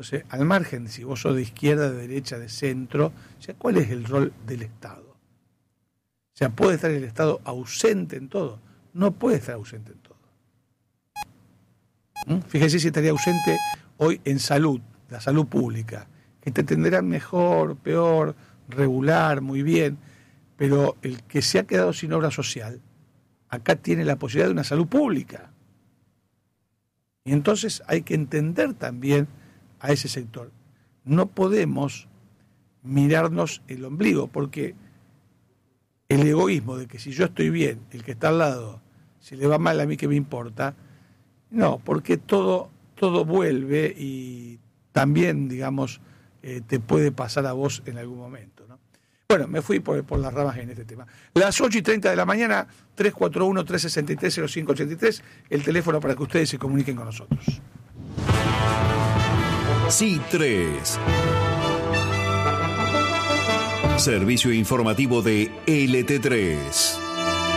Entonces, al margen, si vos sos de izquierda, de derecha, de centro, o sea, ¿cuál es el rol del Estado? O sea, ¿puede estar el Estado ausente en todo? No puede estar ausente en todo. Fíjese si estaría ausente hoy en salud, la salud pública, que te atenderán mejor, peor, regular, muy bien, pero el que se ha quedado sin obra social, acá tiene la posibilidad de una salud pública. Y entonces hay que entender también a ese sector. No podemos mirarnos el ombligo, porque el egoísmo de que si yo estoy bien, el que está al lado, si le va mal a mí, ¿qué me importa? No, porque todo vuelve y también, digamos, te puede pasar a vos en algún momento, ¿no? Bueno, me fui por las ramas en este tema. Las 8:30 de la mañana, 341-363-0583, el teléfono para que ustedes se comuniquen con nosotros. Sí, 3. Servicio informativo de LT3.